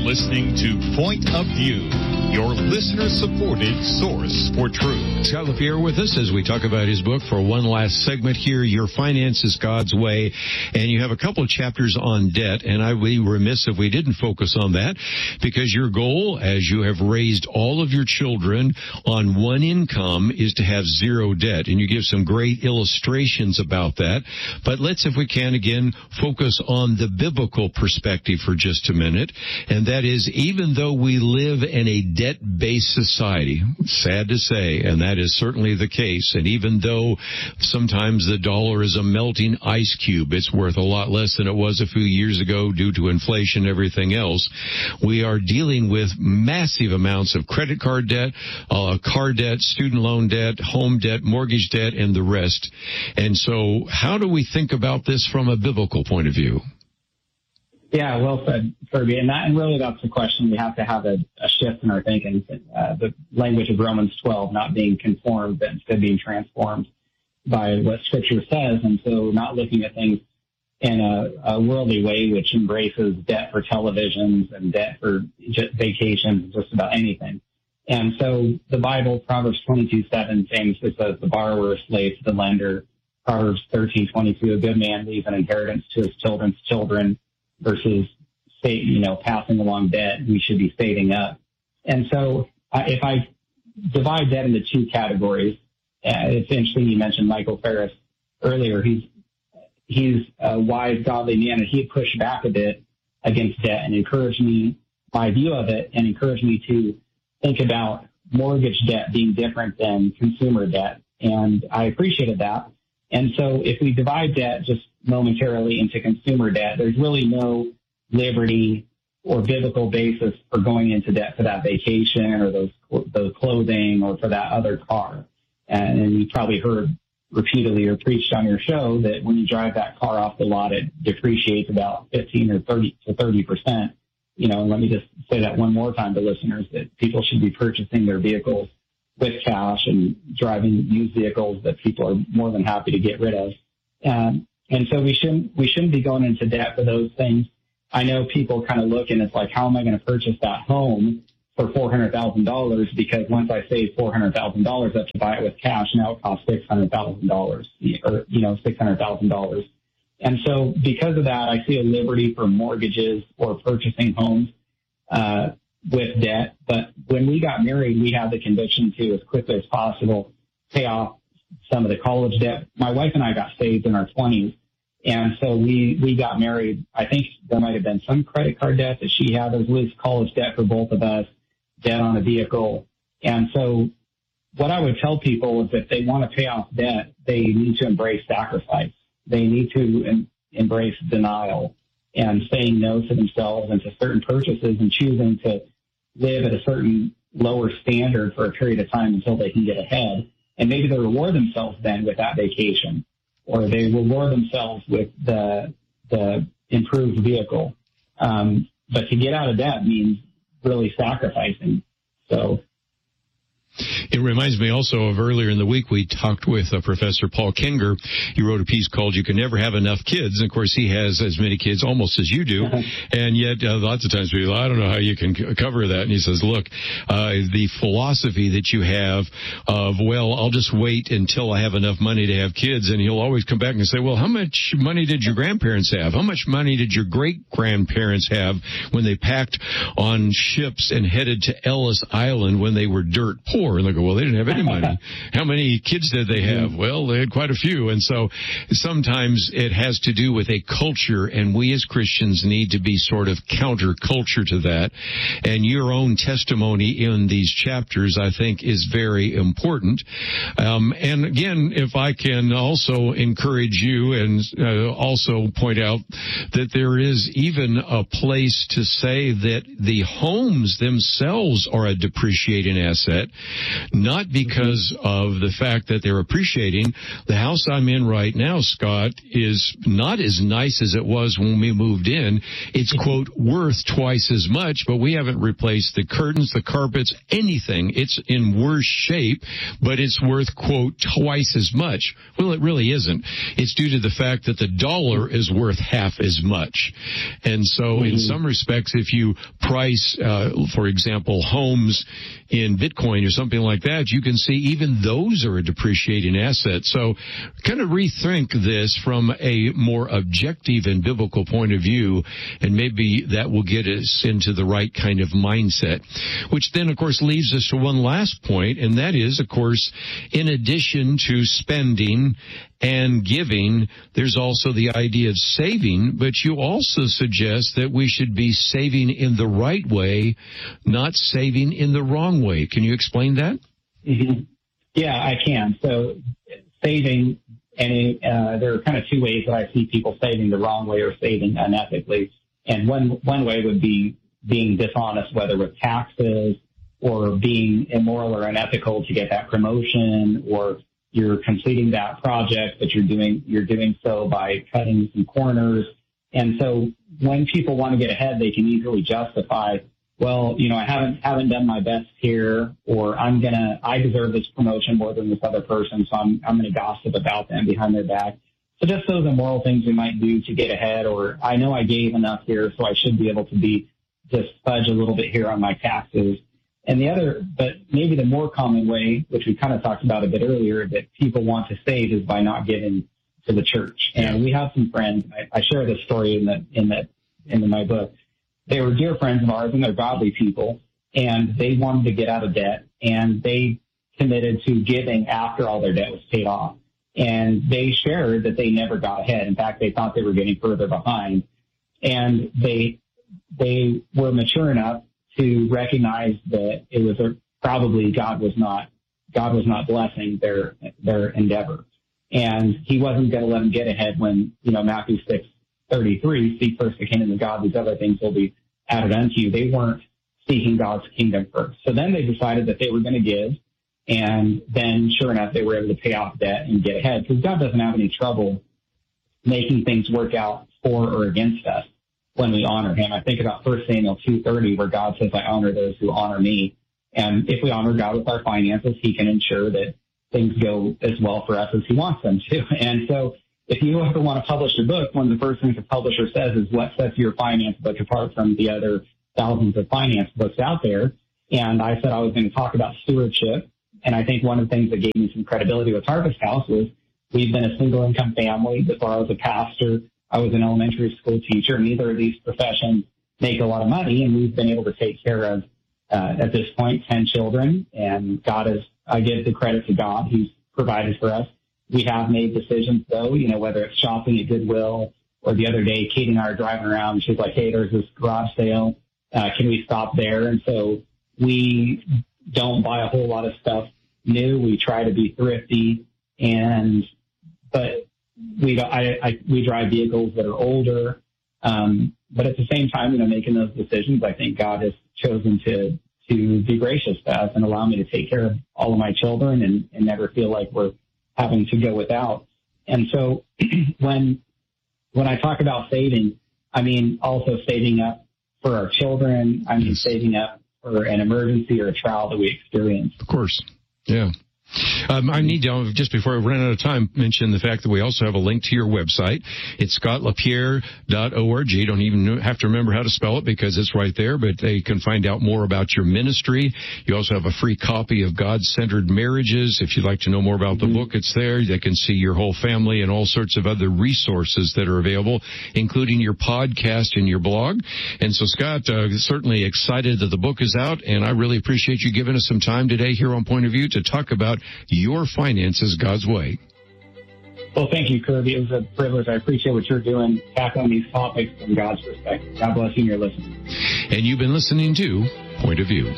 listening to Point of View, your listener-supported source for truth. Scott LaPierre with us as we talk about his book for one last segment here, Your Finances God's Way. And you have a couple of chapters on debt, and I would be remiss if we didn't focus on that, because your goal, as you have raised all of your children on one income, is to have zero debt. And you give some great illustrations about that. But let's, if we can, again, focus on the biblical perspective for just a minute. And that is, even though we live in a debt-based society, sad to say, and that is certainly the case, and even though sometimes the dollar is a melting ice cube, it's worth a lot less than it was a few years ago due to inflation and everything else, we are dealing with massive amounts of credit card debt, car debt, student loan debt, home debt, mortgage debt, and the rest. And so how do we think about this from a biblical point of view? Yeah, well said, Kirby. And really that's the question. We have to have a shift in our thinking. The language of Romans 12, not being conformed, but instead being transformed by what Scripture says. And so not looking at things in a worldly way, which embraces debt for televisions and debt for vacations, just about anything. And so the Bible, Proverbs 22:7 famously says, the borrower is slave to the lender. Proverbs 13:22, a good man leaves an inheritance to his children's children, versus, passing along debt. We should be saving up. And so if I divide debt into two categories, it's interesting you mentioned Michael Ferris earlier. He's a wise, godly man, and he pushed back a bit against debt and encouraged me, my view of it, and encouraged me to think about mortgage debt being different than consumer debt. And I appreciated that. And so if we divide debt just momentarily into consumer debt, there's really no liberty or biblical basis for going into debt for that vacation or those clothing or for that other car. And you probably heard repeatedly or preached on your show that when you drive that car off the lot, it depreciates about 15 or 30%. And let me just say that one more time to listeners, that people should be purchasing their vehicles with cash and driving used vehicles that people are more than happy to get rid of. And so we shouldn't be going into debt for those things. I know people kind of look and it's like, how am I going to purchase that home for $400,000? Because once I save $400,000, I have to buy it with cash. Now it costs $600,000 or, $600,000. And so because of that, I see a liberty for mortgages or purchasing homes, with debt. But when we got married, we had the conviction to, as quickly as possible, pay off some of the college debt. My wife and I got saved in our 20s. And so we got married. I think there might have been some credit card debt that she had. There was at least college debt for both of us, debt on a vehicle. And so what I would tell people is if they want to pay off debt, they need to embrace sacrifice. They need to embrace denial and saying no to themselves and to certain purchases and choosing to live at a certain lower standard for a period of time until they can get ahead. And maybe they reward themselves then with that vacation, or they reward themselves with the improved vehicle. But to get out of debt means really sacrificing. So it reminds me also of earlier in the week, we talked with Professor Paul Kenger. He wrote a piece called You Can Never Have Enough Kids. And of course, he has as many kids almost as you do. And yet, lots of times people, I don't know how you can cover that. And he says, look, the philosophy that you have of, well, I'll just wait until I have enough money to have kids. And he'll always come back and say, well, how much money did your grandparents have? How much money did your great-grandparents have when they packed on ships and headed to Ellis Island when they were dirt poor? And they go, well, they didn't have any money. How many kids did they have? Well, they had quite a few. And so sometimes it has to do with a culture, and we as Christians need to be sort of counterculture to that. And your own testimony in these chapters, I think, is very important. And again, if I can also encourage you and also point out that there is even a place to say that the homes themselves are a depreciating asset. Not because of the fact that they're appreciating. The house I'm in right now, Scott, is not as nice as it was when we moved in. It's, quote, worth twice as much, but we haven't replaced the curtains, the carpets, anything. It's in worse shape, but it's worth, quote, twice as much. Well, it really isn't. It's due to the fact that the dollar is worth half as much. And so in some respects, if you price, for example, homes in Bitcoin or something like that, you can see even those are a depreciating asset. So kind of rethink this from a more objective and biblical point of view, and maybe that will get us into the right kind of mindset, which then, of course, leaves us to one last point, and that is, of course, in addition to spending and giving, there's also the idea of saving, but you also suggest that we should be saving in the right way, not saving in the wrong way. Can you explain that? Mm-hmm. Yeah, I can. So saving, and there are kind of two ways that I see people saving the wrong way or saving unethically. And one way would be being dishonest, whether with taxes or being immoral or unethical to get that promotion, or you're completing that project, but you're doing so by cutting some corners. And so when people want to get ahead, they can easily justify, well, I haven't done my best here, or I deserve this promotion more than this other person, so I'm going to gossip about them behind their back. So just those immoral things we might do to get ahead, or I know I gave enough here, so I should be able to just fudge a little bit here on my taxes. And the other, but maybe the more common way, which we kind of talked about a bit earlier, that people want to save is by not giving to the church. And we have some friends. I share this story in my book. They were dear friends of ours, and they're godly people, and they wanted to get out of debt, and they committed to giving after all their debt was paid off. And they shared that they never got ahead. In fact, they thought they were getting further behind, and they were mature enough to recognize that it was probably God was not blessing their endeavor, and He wasn't going to let them get ahead when Matthew 6:33, seek first the kingdom of God; these other things will be added unto you. They weren't seeking God's kingdom first, so then they decided that they were going to give, and then sure enough, they were able to pay off debt and get ahead, because God doesn't have any trouble making things work out for or against us when we honor Him. I think about 1 Samuel 2:30, where God says, I honor those who honor me. And if we honor God with our finances, He can ensure that things go as well for us as He wants them to. And so if you ever want to publish a book, one of the first things a publisher says is, what sets your finance book apart from the other thousands of finance books out there? And I said I was going to talk about stewardship. And I think one of the things that gave me some credibility with Harvest House was we've been a single income family. Before I was a pastor, I was an elementary school teacher. Neither of these professions make a lot of money, and we've been able to take care of, at this point, 10 children. And I give the credit to God. He's provided for us. We have made decisions, though, whether it's shopping at Goodwill, or the other day, Katie and I are driving around, and she's like, hey, there's this garage sale. Can we stop there? And so we don't buy a whole lot of stuff new. We try to be thrifty, but we drive vehicles that are older. But at the same time, making those decisions, I think God has chosen to be gracious to us and allow me to take care of all of my children and never feel like we're having to go without. And so when I talk about saving, I mean also saving up for our children. I mean saving up for an emergency or a trial that we experience. Of course. Yeah. I need to, just before I run out of time, mention the fact that we also have a link to your website. It's scottlapierre.org. You don't even have to remember how to spell it because it's right there, but they can find out more about your ministry. You also have a free copy of God-Centered Marriages. If you'd like to know more about the book, it's there. They can see your whole family and all sorts of other resources that are available, including your podcast and your blog. And so, Scott, certainly excited that the book is out, and I really appreciate you giving us some time today here on Point of View to talk about your finances God's way. Well, thank you, Kirby. It was a privilege. I appreciate what you're doing, tackling these topics from God's perspective. God bless you and your listeners. And you've been listening to Point of View.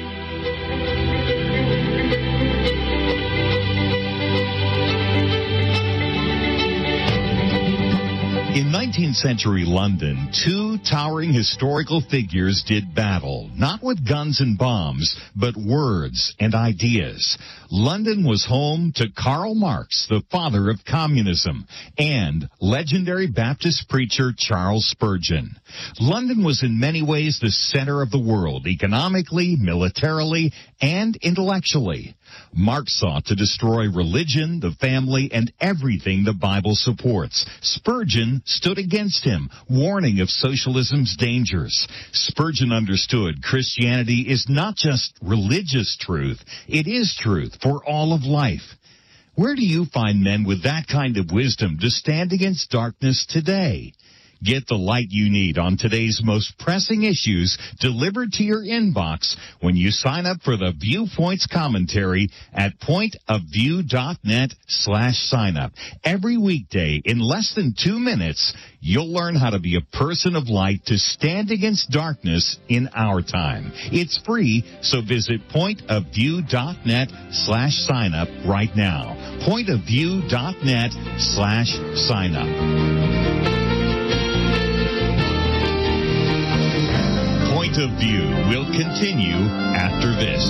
In 19th century London, two towering historical figures did battle, not with guns and bombs, but words and ideas. London was home to Karl Marx, the father of communism, and legendary Baptist preacher Charles Spurgeon. London was in many ways the center of the world, economically, militarily, and intellectually. Marx sought to destroy religion, the family, and everything the Bible supports. Spurgeon stood against him, warning of socialism's dangers. Spurgeon understood Christianity is not just religious truth, it is truth for all of life. Where do you find men with that kind of wisdom to stand against darkness today? Get the light you need on today's most pressing issues delivered to your inbox when you sign up for the Viewpoints commentary at pointofview.net/signup. Every weekday, in less than 2 minutes, you'll learn how to be a person of light to stand against darkness in our time. It's free, so visit pointofview.net/signup right now. pointofview.net/signup. Point of View will continue after this.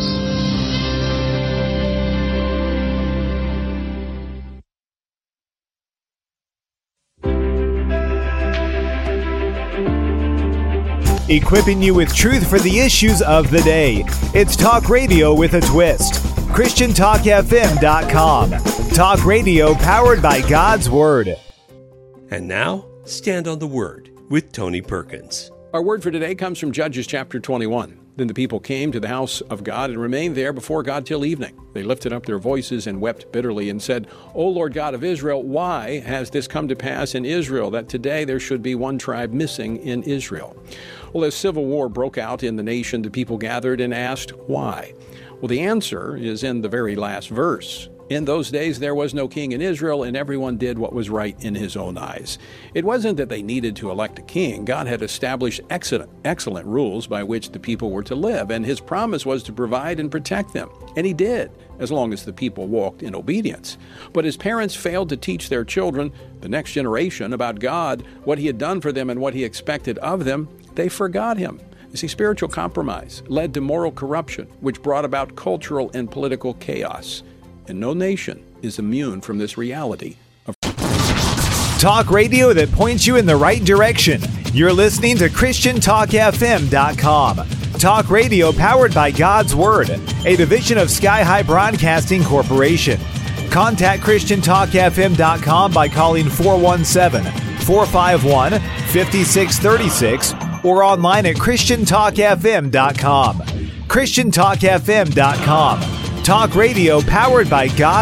Equipping you with truth for the issues of the day. It's Talk Radio with a twist. ChristianTalkFM.com. Talk radio powered by God's Word. And now, Stand on the Word with Tony Perkins. Our word for today comes from Judges chapter 21. Then the people came to the house of God and remained there before God till evening. They lifted up their voices and wept bitterly and said, O Lord God of Israel, why has this come to pass in Israel, that today there should be one tribe missing in Israel? Well, as civil war broke out in the nation, the people gathered and asked, why? Well, the answer is in the very last verse. In those days there was no king in Israel, and everyone did what was right in his own eyes. It wasn't that they needed to elect a king. God had established excellent rules by which the people were to live, and his promise was to provide and protect them. And he did, as long as the people walked in obedience. But his parents failed to teach their children, the next generation, about God, what he had done for them and what he expected of them. They forgot him. You see, spiritual compromise led to moral corruption, which brought about cultural and political chaos. And no nation is immune from this reality. Talk radio that points you in the right direction. You're listening to ChristianTalkFM.com. Talk radio powered by God's Word, a division of Sky High Broadcasting Corporation. Contact ChristianTalkFM.com by calling 417-451-5636 or online at ChristianTalkFM.com. ChristianTalkFM.com. Talk radio powered by God.